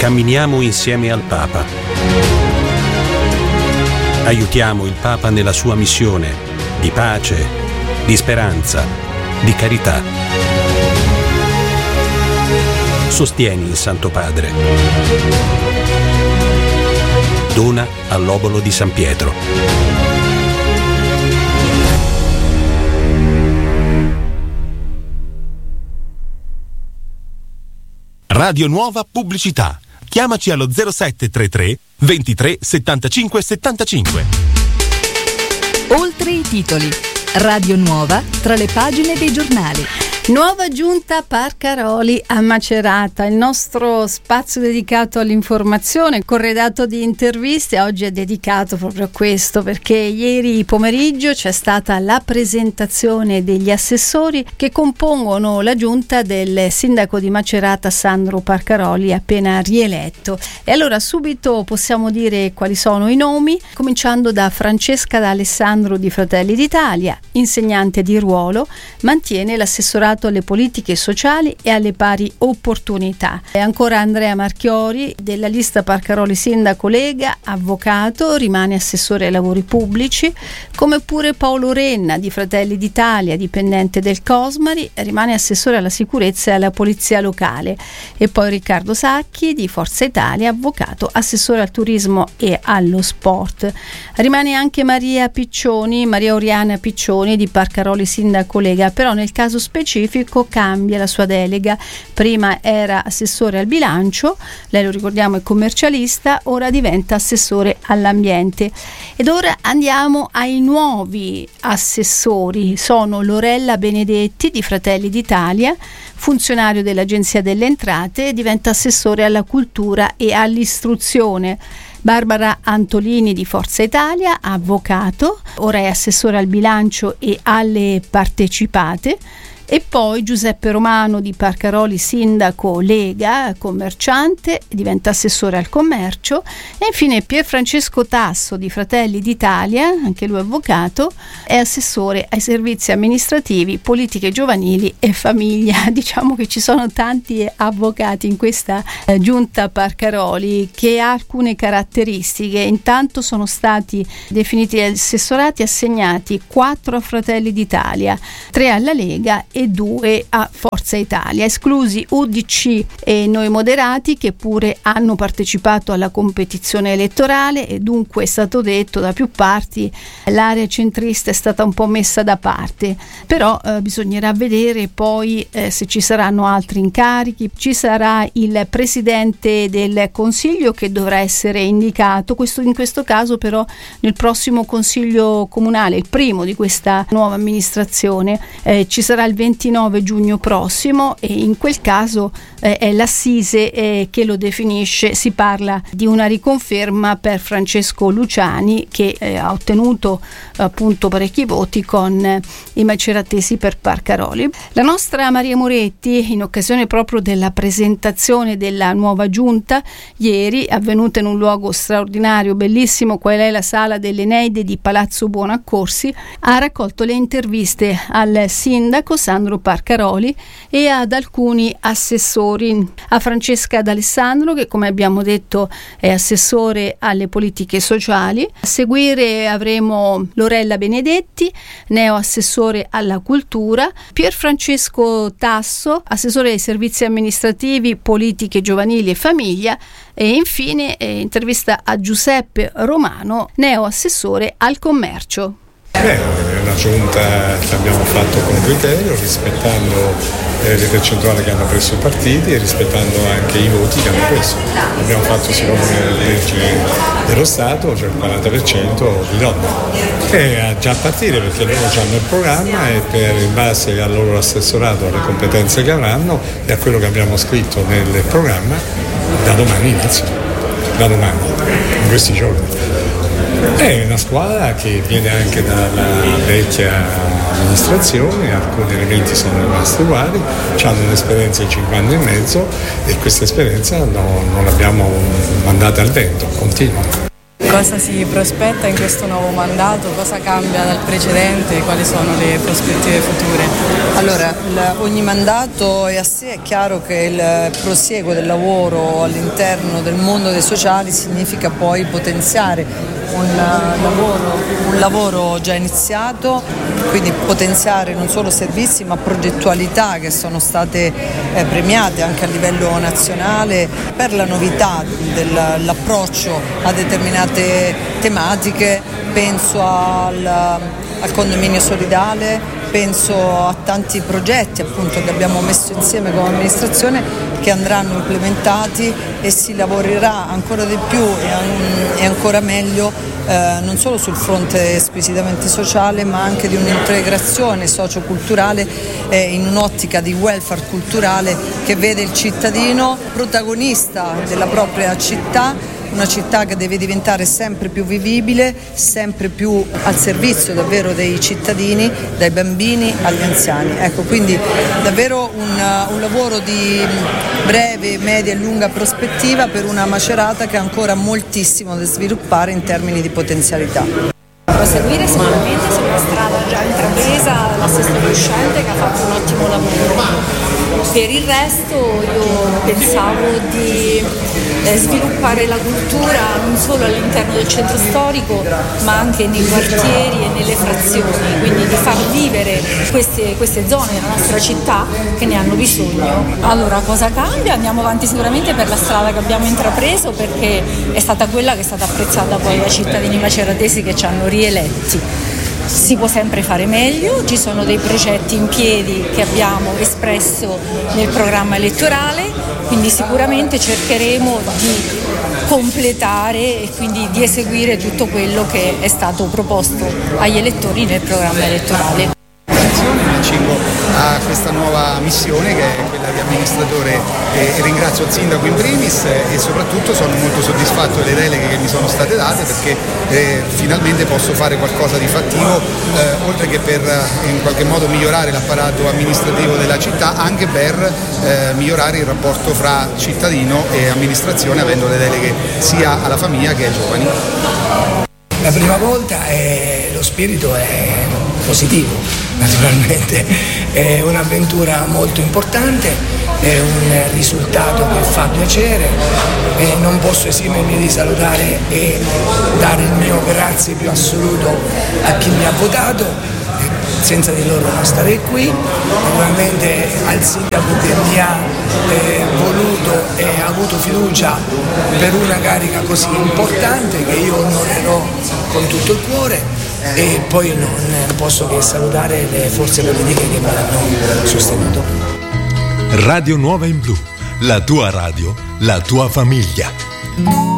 Camminiamo insieme al Papa. Aiutiamo il Papa nella sua missione di pace, di speranza, di carità. Sostieni il Santo Padre. Dona all'Obolo di San Pietro. Radio Nuova Pubblicità. Chiamaci allo 0733 23 75 75. Oltre i titoli. Radio Nuova tra le pagine dei giornali. Nuova giunta Parcaroli a Macerata, il nostro spazio dedicato all'informazione, corredato di interviste. Oggi è dedicato proprio a questo, perché ieri pomeriggio c'è stata la presentazione degli assessori che compongono la giunta del sindaco di Macerata Sandro Parcaroli, appena rieletto. E allora subito possiamo dire quali sono i nomi, cominciando da Francesca D'Alessandro di Fratelli d'Italia, insegnante di ruolo, mantiene l'assessorato alle politiche sociali e alle pari opportunità. E ancora Andrea Marchiori della lista Parcaroli Sindaco Lega, avvocato, rimane assessore ai lavori pubblici, come pure Paolo Renna di Fratelli d'Italia, dipendente del Cosmari, rimane assessore alla sicurezza e alla polizia locale. E poi Riccardo Sacchi di Forza Italia, avvocato, assessore al turismo e allo sport. Rimane anche Maria Oriana Piccioni di Parcaroli Sindaco Lega, però nel caso specifico cambia la sua delega. Prima era assessore al bilancio, lei lo ricordiamo è commercialista, ora diventa assessore all'ambiente. Ed ora andiamo ai nuovi assessori. Sono Lorella Benedetti di Fratelli d'Italia, funzionario dell'Agenzia delle Entrate, diventa assessore alla cultura e all'istruzione. Barbara Antolini di Forza Italia, avvocato, ora è assessore al bilancio e alle partecipate. E poi Giuseppe Romano di Parcaroli Sindaco Lega, commerciante, diventa assessore al commercio. E infine Pierfrancesco Tasso di Fratelli d'Italia, anche lui avvocato, è assessore ai servizi amministrativi, politiche giovanili e famiglia. Diciamo che ci sono tanti avvocati in questa giunta Parcaroli, che ha alcune caratteristiche. Intanto sono stati definiti assessorati assegnati 4 a Fratelli d'Italia, 3 alla Lega e 2 a Forza Italia, esclusi UDC e Noi Moderati, che pure hanno partecipato alla competizione elettorale, e dunque è stato detto da più parti l'area centrista è stata un po' messa da parte. Però bisognerà vedere poi se ci saranno altri incarichi. Ci sarà il presidente del consiglio che dovrà essere indicato, in questo caso però nel prossimo consiglio comunale, il primo di questa nuova amministrazione. Ci sarà il 29 giugno prossimo, e in quel caso è l'Assise che lo definisce. Si parla di una riconferma per Francesco Luciani, che ha ottenuto appunto parecchi voti con i maceratesi per Parcaroli. La nostra Maria Moretti, in occasione proprio della presentazione della nuova giunta, ieri avvenuta in un luogo straordinario, bellissimo, qual è la sala delle Eneide di Palazzo Buonaccorsi, ha raccolto le interviste al sindaco Sandro Parcaroli e ad alcuni assessori. A Francesca D'Alessandro, che come abbiamo detto è assessore alle politiche sociali. A seguire avremo Lorella Benedetti, neo assessore alla cultura, Pierfrancesco Tasso, assessore ai servizi amministrativi, politiche giovanili e famiglia, e infine intervista a Giuseppe Romano, neo assessore al commercio. È una giunta che abbiamo fatto con criterio, rispettando le percentuali che hanno preso i partiti e rispettando anche i voti che hanno preso. Abbiamo fatto secondo le leggi dello Stato, cioè il 40% di donne. E già a partire, perché loro hanno il programma, e in base al loro assessorato, alle competenze che avranno e a quello che abbiamo scritto nel programma, da domani inizio. Da domani, in questi giorni. È una squadra che viene anche dalla vecchia amministrazione, alcuni elementi sono rimasti uguali, hanno un'esperienza di 5 anni e mezzo, e questa esperienza non l'abbiamo mandata al vento, continua. Cosa si prospetta in questo nuovo mandato? Cosa cambia dal precedente? Quali sono le prospettive future? Allora, ogni mandato è a sé, è chiaro che il prosieguo del lavoro all'interno del mondo dei sociali significa poi potenziare un lavoro già iniziato, quindi potenziare non solo servizi ma progettualità che sono state premiate anche a livello nazionale per la novità dell'approccio a determinate tematiche. Penso al condominio solidale, penso a tanti progetti appunto che abbiamo messo insieme come amministrazione che andranno implementati e si lavorerà ancora di più e ancora meglio non solo sul fronte squisitamente sociale ma anche di un'integrazione socioculturale in un'ottica di welfare culturale che vede il cittadino protagonista della propria città, una città che deve diventare sempre più vivibile, sempre più al servizio davvero dei cittadini, dai bambini agli anziani. Ecco, quindi davvero un lavoro di breve, media e lunga prospettiva per una Macerata che ha ancora moltissimo da sviluppare in termini di potenzialità. Proseguire sicuramente sulla strada già intrapresa dall'assessore uscente che ha fatto un ottimo lavoro. Per il resto io pensavo di sviluppare la cultura non solo all'interno del centro storico ma anche nei quartieri e nelle frazioni, quindi di far vivere queste zone della nostra città che ne hanno bisogno. Allora, cosa cambia? Andiamo avanti sicuramente per la strada che abbiamo intrapreso perché è stata quella che è stata apprezzata poi dai cittadini maceratesi che ci hanno rieletti. Si può sempre fare meglio, ci sono dei progetti in piedi che abbiamo espresso nel programma elettorale, quindi sicuramente cercheremo di completare e quindi di eseguire tutto quello che è stato proposto agli elettori nel programma elettorale. Mi accingo a questa nuova missione che è quella di amministratore e ringrazio il sindaco in primis e soprattutto sono molto soddisfatto delle deleghe che mi sono state date perché finalmente posso fare qualcosa di fattivo oltre che per in qualche modo migliorare l'apparato amministrativo della città, anche per migliorare il rapporto fra cittadino e amministrazione avendo le deleghe sia alla famiglia che ai giovani. La prima volta lo spirito è positivo, naturalmente, è un'avventura molto importante, è un risultato che fa piacere e non posso esimermi di salutare e dare il mio grazie più assoluto a chi mi ha votato. Senza di loro non starei qui, naturalmente al sindaco che mi ha voluto e ha avuto fiducia per una carica così importante che io onorerò con tutto il cuore e poi non posso che salutare le forze politiche che mi hanno sostenuto. Radio Nuova in Blu, la tua radio, la tua famiglia.